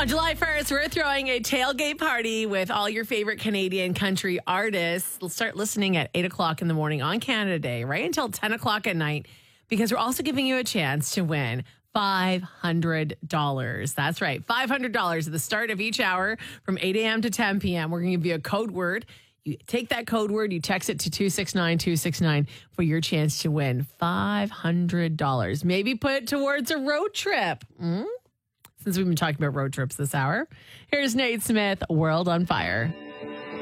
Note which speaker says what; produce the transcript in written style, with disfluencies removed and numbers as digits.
Speaker 1: On July 1st, we're throwing a tailgate party with all your favorite Canadian country artists. We'll start listening at 8 o'clock in the morning on Canada Day, right until 10 o'clock at night, because we're also giving you a chance to win $500. That's right, $500 at the start of each hour from 8 a.m. to 10 p.m. We're going to give you a code word. You take that code word, you text it to 269-269 for your chance to win $500. Maybe put it towards a road trip. Since we've been talking about road trips this hour, here's Nate Smith, World on Fire.